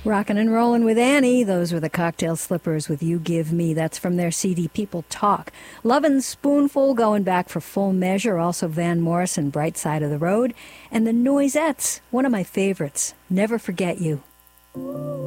Rockin' and Rollin' with Annie. Those were the Cocktail Slippers with You Give Me. That's from their CD People Talk. Lovin' Spoonful going back for Full Measure. Also Van Morrison, Bright Side of the Road. And the Noisettes, one of my favorites, Never Forget You.